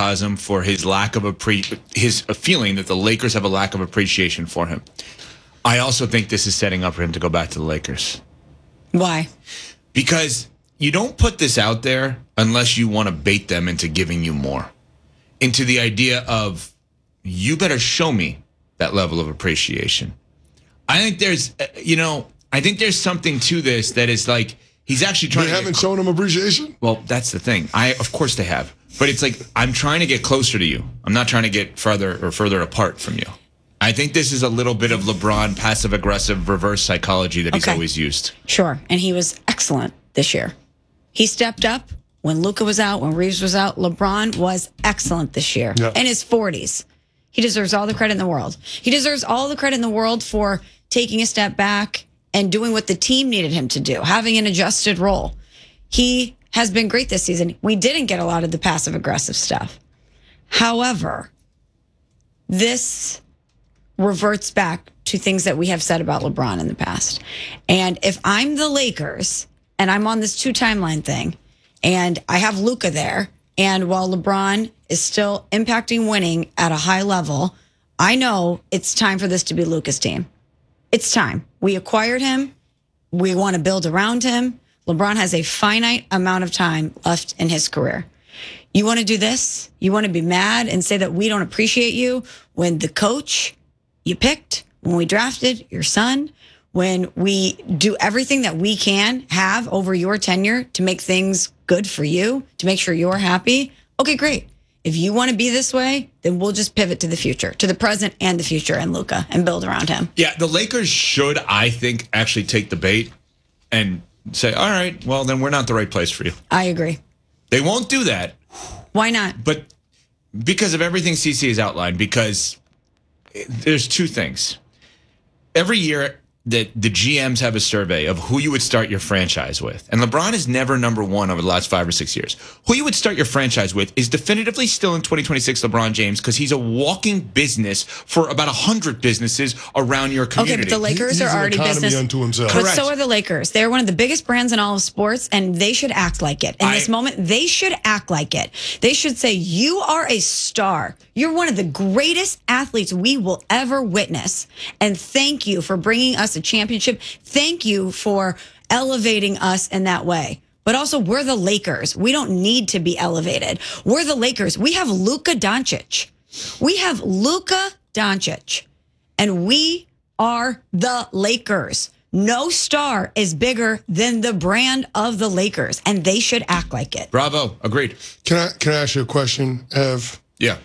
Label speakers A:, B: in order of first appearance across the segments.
A: microcosm for his lack of his feeling that the Lakers have a lack of appreciation for him. I also think this is setting up for him to go back to the Lakers.
B: Why?
A: Because you don't put this out there unless you want to bait them into giving you more. Into the idea of, you better show me that level of appreciation. I think there's, I think there's something to this that is like, he's actually trying
C: They haven't shown him appreciation?
A: Well, that's the thing. Of course they have. But it's like, I'm trying to get closer to you. I'm not trying to get further apart from you. I think this is a little bit of LeBron passive-aggressive reverse psychology that he's always used.
B: Sure. And he was excellent this year. He stepped up when Luka was out, when Reeves was out. LeBron was excellent this year in his 40s. He deserves all the credit in the world. He deserves all the credit in the world for taking a step back and doing what the team needed him to do, having an adjusted role. He has been great this season. We didn't get a lot of the passive-aggressive stuff. However, this reverts back to things that we have said about LeBron in the past. And if I'm the Lakers and I'm on this 2-timeline thing and I have Luka there, and while LeBron is still impacting winning at a high level, I know it's time for this to be Luka's team. It's time. We acquired him. We want to build around him. LeBron has a finite amount of time left in his career. You want to do this? You want to be mad and say that we don't appreciate you when the coach you picked, when we drafted your son, when we do everything that we can have over your tenure to make things good for you, to make sure you're happy? Okay, great. If you want to be this way, then we'll just pivot to the future, to the present and the future, and Luka, and build around him.
A: Yeah, the Lakers should, I think, actually take the bait and say, all right, well, then we're not the right place for you.
B: I agree.
A: They won't do that.
B: Why not?
A: But because of everything CC has outlined, because there's two things. Every year that the GMs have a survey of who you would start your franchise with. And LeBron is never number one over the last 5 or 6 years. Who you would start your franchise with is definitively still in 2026 LeBron James, because he's a walking business for about 100 businesses around your community.
B: Okay, but the Lakers are already business.
C: Unto himself.
B: But so are the Lakers. They're one of the biggest brands in all of sports, and they should act like it. In this moment, they should act like it. They should say, you are a star. You're one of the greatest athletes we will ever witness. And thank you for bringing us a championship. Thank you for elevating us in that way. But also, we're the Lakers. We don't need to be elevated. We're the Lakers. We have Luka Doncic. We have Luka Doncic. And we are the Lakers. No star is bigger than the brand of the Lakers, and they should act like it.
A: Bravo. Agreed.
C: Can I ask you a question, Ev?
A: Yeah.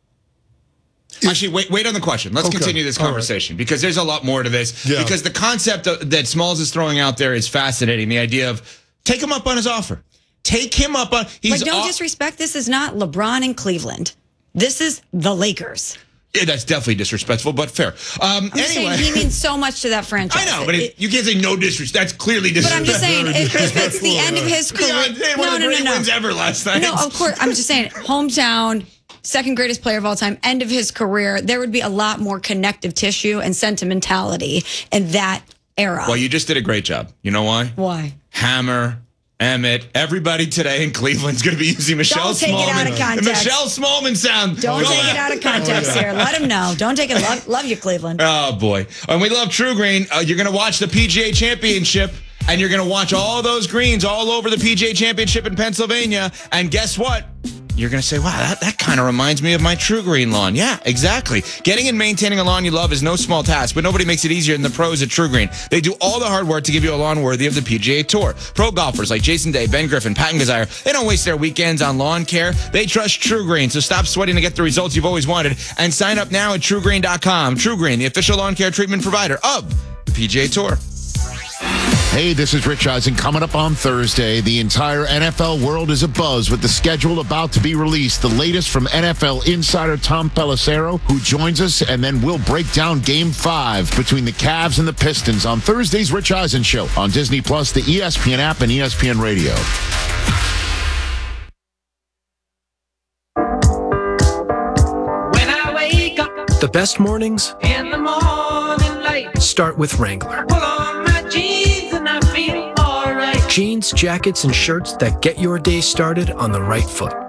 A: Actually, wait on the question. Let's continue this conversation because there's a lot more to this.
C: Yeah.
A: Because the concept that Smalls is throwing out there is fascinating. The idea of take him up on his offer. Take him up on.
B: But don't disrespect. This is not LeBron in Cleveland. This is the Lakers.
A: Yeah, that's definitely disrespectful, but fair.
B: I'm saying he means so much to that franchise.
A: I know, but you can't say no disrespect. That's clearly disrespectful.
B: But I'm just saying, if it's the end of his career,
A: one of the great wins ever last night.
B: No, of course. I'm just saying, hometown, second greatest player of all time, end of his career. There would be a lot more connective tissue and sentimentality in that era.
A: Well, you just did a great job. You know why?
B: Why?
A: Hammer, Emmett, everybody today in Cleveland's going to be using Michelle Smallman.
B: Don't take it out of context.
A: The Michelle Smallman sound.
B: Don't take it out of context here. Let him know. Don't take it. Love you, Cleveland.
A: Oh, boy. And we love True Green. You're going to watch the PGA Championship, and you're going to watch all those greens all over the PGA Championship in Pennsylvania. And guess what? You're going to say, wow, that kind of reminds me of my True Green lawn. Yeah, exactly. Getting and maintaining a lawn you love is no small task, but nobody makes it easier than the pros at True Green. They do all the hard work to give you a lawn worthy of the PGA Tour. Pro golfers like Jason Day, Ben Griffin, Pat and Gazire, they don't waste their weekends on lawn care. They trust True Green, so stop sweating to get the results you've always wanted and sign up now at TrueGreen.com. True Green, the official lawn care treatment provider of the PGA Tour.
D: Hey, this is Rich Eisen. Coming up on Thursday, the entire NFL world is abuzz with the schedule about to be released. The latest from NFL insider Tom Pelissero, who joins us, and then we'll break down Game 5 between the Cavs and the Pistons on Thursday's Rich Eisen Show on Disney+, the ESPN app, and ESPN Radio.
E: When I wake up,
F: The best mornings
E: in the morning light,
F: start with Wrangler.
E: pull on my jeans and I feel alright.
F: Jeans, jackets, and shirts that get your day started on the right foot.